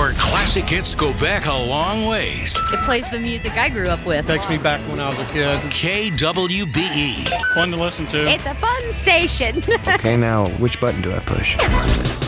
where classic hits go back a long ways. It plays the music I grew up with. Takes me back when I was a kid. KWBE. Fun to listen to. It's a fun station. Okay, now, which button do I push?